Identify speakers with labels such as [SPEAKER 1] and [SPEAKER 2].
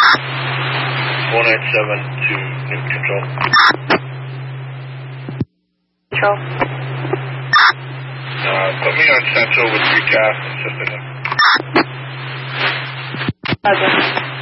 [SPEAKER 1] 497 to Newton Control.
[SPEAKER 2] Control.
[SPEAKER 1] Put me on Central with recast and system.
[SPEAKER 2] Roger.